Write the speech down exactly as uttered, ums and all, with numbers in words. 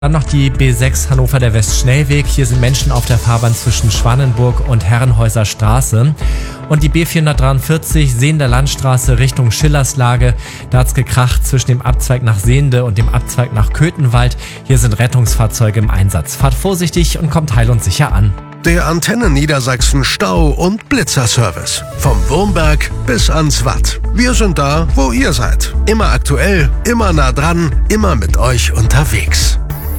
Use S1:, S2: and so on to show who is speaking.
S1: Dann noch die B sechs Hannover der Westschnellweg. Hier sind Menschen auf der Fahrbahn zwischen Schwanenburg und Herrenhäuser Straße. Und die B vierhundertdreiundvierzig Seehender Landstraße Richtung Schillerslage. Da hat's gekracht zwischen dem Abzweig nach Sehnde und dem Abzweig nach Köthenwald. Hier sind Rettungsfahrzeuge im Einsatz. Fahrt vorsichtig und kommt heil und sicher an.
S2: Der Antenne Niedersachsen Stau- und Blitzerservice. Vom Wurmberg bis ans Watt. Wir sind da, wo ihr seid. Immer aktuell, immer nah dran, immer mit euch unterwegs.